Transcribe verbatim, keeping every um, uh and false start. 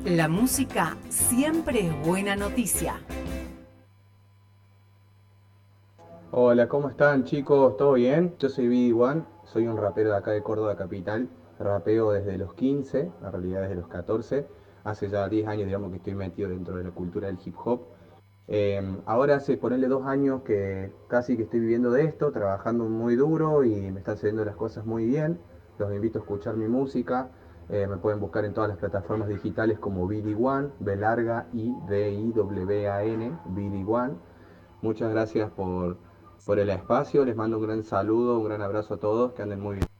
La música siempre es buena noticia. Hola, ¿cómo están chicos? ¿Todo bien? Yo soy B D One, soy un rapero de acá de Córdoba Capital. Rapeo desde los quince, en realidad desde los catorce. Hace ya diez años, digamos, que estoy metido dentro de la cultura del hip hop. Eh, ahora hace ponerle dos años que casi que estoy viviendo de esto, trabajando muy duro y me están saliendo las cosas muy bien. Los invito a escuchar mi música. Eh, me pueden buscar en todas las plataformas digitales como B D One, B larga I D I W A N, B D One. Muchas gracias por, por el espacio, les mando un gran saludo, un gran abrazo a todos, que anden muy bien.